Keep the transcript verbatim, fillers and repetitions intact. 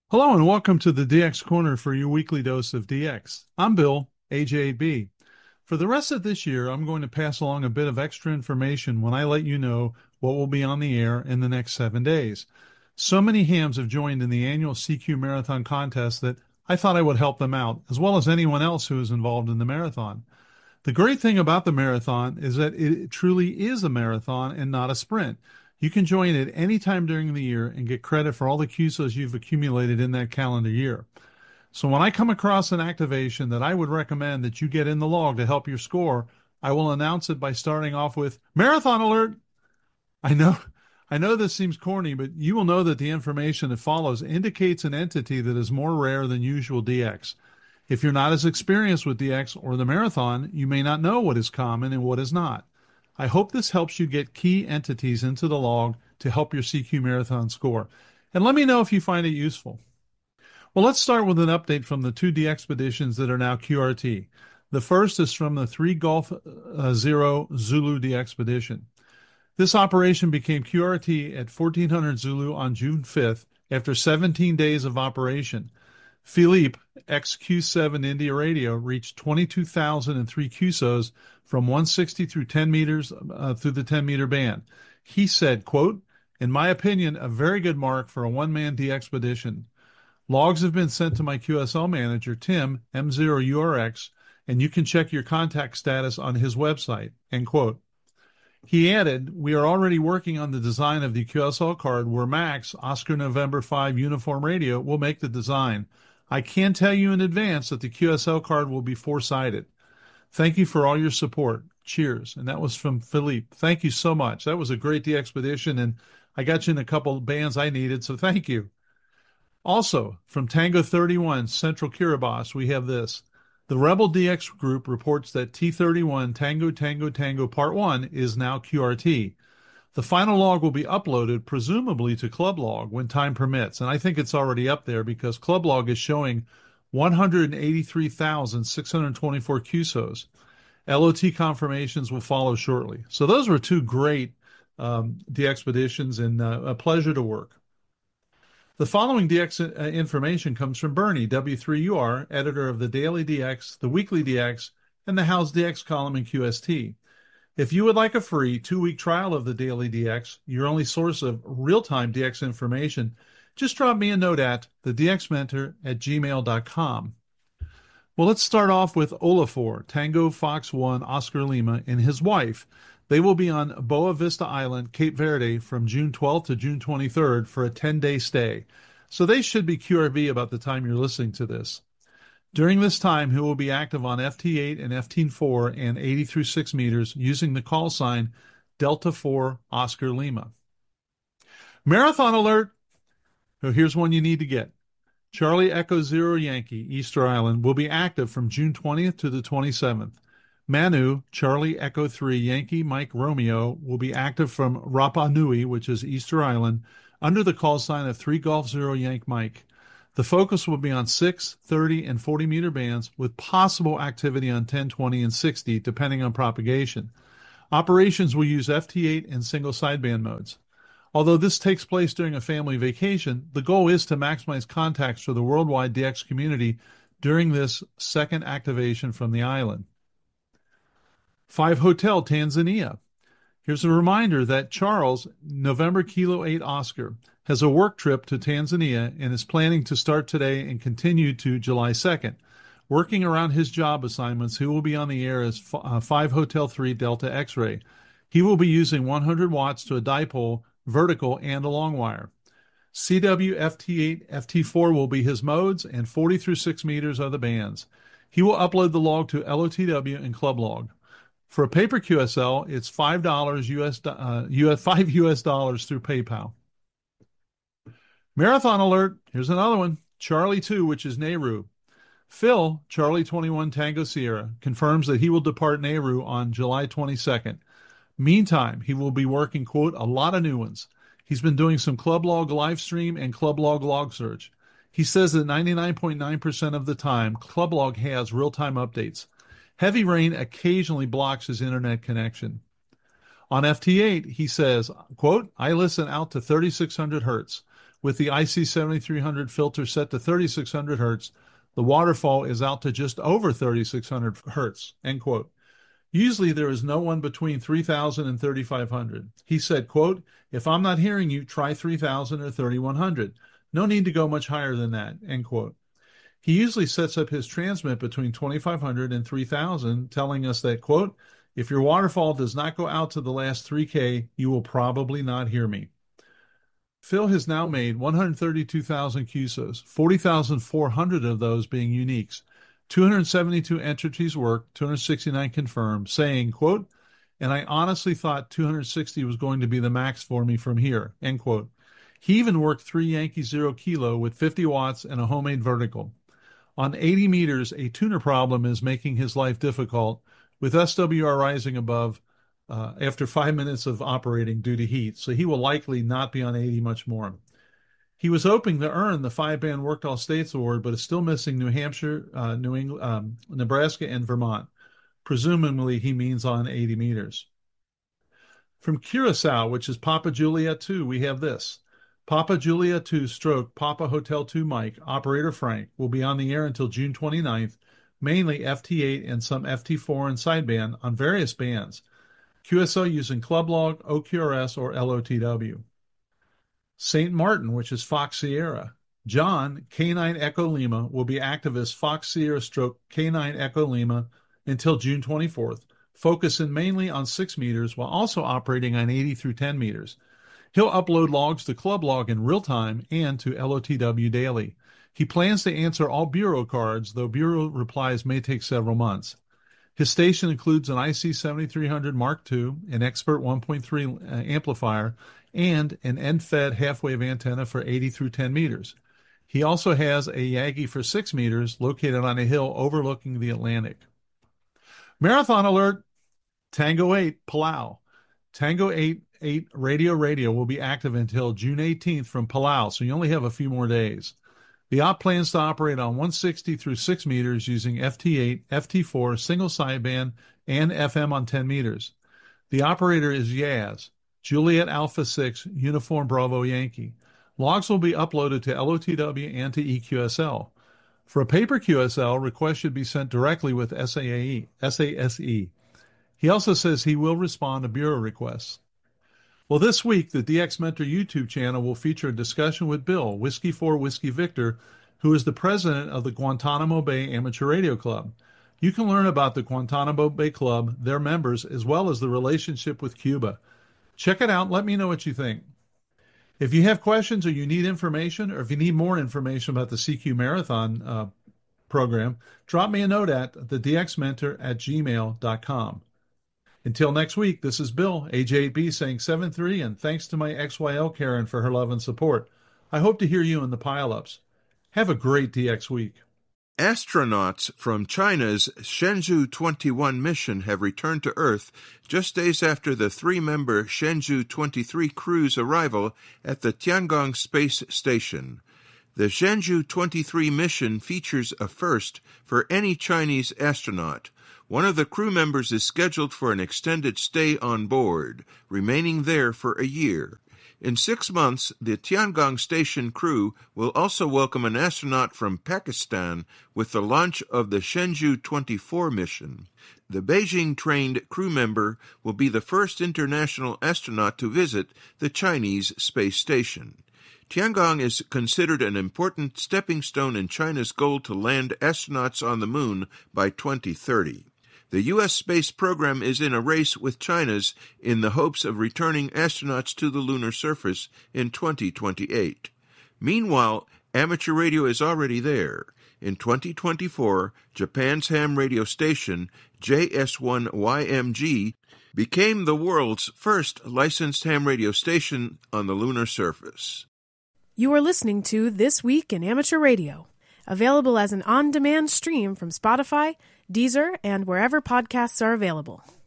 Hello and welcome to the D X Corner for your weekly dose of D X. I'm Bill, A J B. For the rest of this year, I'm going to pass along a bit of extra information when I let you know what will be on the air in the next seven days. So many hams have joined in the annual C Q Marathon contest that I thought I would help them out, as well as anyone else who is involved in the marathon. The great thing about the marathon is that it truly is a marathon and not a sprint. You can join at any time during the year and get credit for all the Q S Os you've accumulated in that calendar year. So when I come across an activation that I would recommend that you get in the log to help your score, I will announce it by starting off with Marathon Alert. I know I know this seems corny, but you will know that the information that follows indicates an entity that is more rare than usual D X. If you're not as experienced with D X or the marathon, you may not know what is common and what is not. I hope this helps you get key entities into the log to help your C Q Marathon score. And let me know if you find it useful. Well, let's start with an update from the two D expeditions that are now Q R T. The first is from the three Golf uh, Zero Zulu D expedition. This operation became Q R T at fourteen hundred Zulu on June fifth after seventeen days of operation. Philippe, ex Q seven India Radio, reached twenty-two thousand three Q S Os from one sixty through ten meters uh, through the ten meter band. He said, quote, "In my opinion, a very good mark for a one-man D expedition. Logs have been sent to my Q S L manager, Tim, M zero U R X, and you can check your contact status on his website," end quote. He added, "We are already working on the design of the Q S L card where Max, Oscar November five Uniform Radio, will make the design. I can tell you in advance that the Q S L card will be four-sided. Thank you for all your support. Cheers." And that was from Philippe. Thank you so much. That was a great D expedition, and I got you in a couple of bands I needed, so thank you. Also, from Tango thirty-one, Central Kiribati, we have this. The Rebel D X group reports that T thirty-one Tango Tango Tango Part one is now Q R T. The final log will be uploaded, presumably to Club Log, when time permits. And I think it's already up there because Club Log is showing one hundred eighty-three thousand six hundred twenty-four Q S Os. L O T confirmations will follow shortly. So those were two great um, D expeditions and uh, a pleasure to work. The following D X information comes from Bernie, W three U R, editor of the Daily D X, the Weekly D X, and the How's D X column in Q S T. If you would like a free two-week trial of the Daily D X, your only source of real-time D X information, just drop me a note at the d x mentor at gmail dot com. Well, let's start off with Olafur, Tango Fox one Oscar Lima, and his wife. They will be on Boa Vista Island, Cape Verde, from June twelfth to June twenty-third for a ten-day stay. So they should be Q R V about the time you're listening to this. During this time, he will be active on F T eight and F T four and eighty through six meters using the call sign Delta four Oscar Lima. Marathon alert! So here's one you need to get. Charlie Echo Zero Yankee, Easter Island, will be active from June twentieth to the twenty-seventh. Manu, Charlie Echo three Yankee Mike Romeo, will be active from Rapa Nui, which is Easter Island, under the call sign of three Golf Zero Yank Mike. The focus will be on six, thirty, and forty meter bands with possible activity on ten, twenty, and sixty, depending on propagation. Operations will use F T eight and single sideband modes. Although this takes place during a family vacation, the goal is to maximize contacts for the worldwide D X community during this second activation from the island. Five Hotel, Tanzania. Here's a reminder that Charles, November Kilo eight Oscar, has a work trip to Tanzania and is planning to start today and continue to July second. Working around his job assignments, he will be on the air as uh, five Hotel three Delta X-ray. He will be using one hundred watts to a dipole, vertical, and a long wire. C W F T eight, F T four will be his modes, and forty through six meters are the bands. He will upload the log to L O T W and Club Log. For a paper Q S L, it's five dollars U S, uh, U S, five U S dollars through PayPal. Marathon alert. Here's another one. Charlie two, which is Nehru. Phil, Charlie twenty-one Tango Sierra, confirms that he will depart Nehru on July twenty-second. Meantime, he will be working, quote, a lot of new ones. He's been doing some Club Log live stream and Club Log log search. He says that ninety-nine point nine percent of the time, Club Log has real-time updates. Heavy rain occasionally blocks his internet connection. On F T eight, he says, quote, I listen out to thirty-six hundred hertz. With the I C seventy-three hundred filter set to thirty-six hundred hertz, the waterfall is out to just over thirty-six hundred hertz, end quote. Usually there is no one between three thousand and thirty-five hundred. He said, quote, if I'm not hearing you, try three thousand or thirty-one hundred. No need to go much higher than that, end quote. He usually sets up his transmit between twenty-five hundred and three thousand, telling us that, quote, if your waterfall does not go out to the last three K, you will probably not hear me. Phil has now made one hundred thirty-two thousand Q S Os, forty thousand four hundred of those being uniques. two hundred seventy-two entities worked, two hundred sixty-nine confirmed, saying, quote, and I honestly thought two hundred sixty was going to be the max for me from here, end quote. He even worked three Yankee Zero Kilo with fifty watts and a homemade vertical. On eighty meters, a tuner problem is making his life difficult, with S W R rising above uh, after five minutes of operating due to heat, so he will likely not be on eighty much more. He was hoping to earn the five-band Worked All States Award, but is still missing New Hampshire, uh, New England, um, Nebraska, and Vermont. Presumably, he means on eighty meters. From Curacao, which is Papa Juliet two, we have this. Papa Juliet two stroke Papa Hotel two Mike, Operator Frank, will be on the air until June twenty-ninth, mainly F T eight and some F T four and sideband on various bands. Q S L using Clublog, O Q R S, or L O T W. Saint Martin, which is Fox Sierra. John, K nine Echo Lima, will be active as Fox Sierra stroke K nine Echo Lima until June twenty-fourth, focusing mainly on six meters while also operating on eighty through ten meters. He'll upload logs to Clublog in real time and to L O T W daily. He plans to answer all Bureau cards, though Bureau replies may take several months. His station includes an I C seventy-three hundred Mark two, an Expert one point three amplifier, and an end-fed half-wave antenna for eighty through ten meters. He also has a Yagi for six meters located on a hill overlooking the Atlantic. Marathon alert! Tango eight, Palau. Tango eight, eight Radio Radio will be active until June eighteenth from Palau, so you only have a few more days. The op plans to operate on one sixty through six meters using F T eight, F T four, single sideband, and F M on ten meters. The operator is Yaz, Juliet Alpha six, Uniform Bravo Yankee. Logs will be uploaded to L O T W and to E Q S L. For a paper Q S L, requests should be sent directly with S A E, S A S E. He also says he will respond to Bureau requests. Well, this week, the D X Mentor YouTube channel will feature a discussion with Bill, Whiskey four Whiskey Victor, who is the president of the Guantanamo Bay Amateur Radio Club. You can learn about the Guantanamo Bay Club, their members, as well as the relationship with Cuba. Check it out and let me know what you think. If you have questions or you need information, or if you need more information about the C Q Marathon uh, program, drop me a note at the D X mentor at gmail dot com. Until next week, this is Bill, A J B, saying seven three, and thanks to my X Y L Karen for her love and support. I hope to hear you in the pile-ups. Have a great D X week. Astronauts from China's Shenzhou twenty-one mission have returned to Earth just days after the three-member Shenzhou twenty-three crew's arrival at the Tiangong Space Station. The Shenzhou twenty-three mission features a first for any Chinese astronaut. One of the crew members is scheduled for an extended stay on board, remaining there for a year. In six months, the Tiangong Station crew will also welcome an astronaut from Pakistan with the launch of the Shenzhou twenty-four mission. The Beijing-trained crew member will be the first international astronaut to visit the Chinese space station. Tiangong is considered an important stepping stone in China's goal to land astronauts on the moon by twenty thirty. The U S space program is in a race with China's in the hopes of returning astronauts to the lunar surface in twenty twenty-eight. Meanwhile, amateur radio is already there. In twenty twenty-four, Japan's ham radio station, J S one Y M G, became the world's first licensed ham radio station on the lunar surface. You are listening to This Week in Amateur Radio, available as an on-demand stream from Spotify, Deezer, and wherever podcasts are available.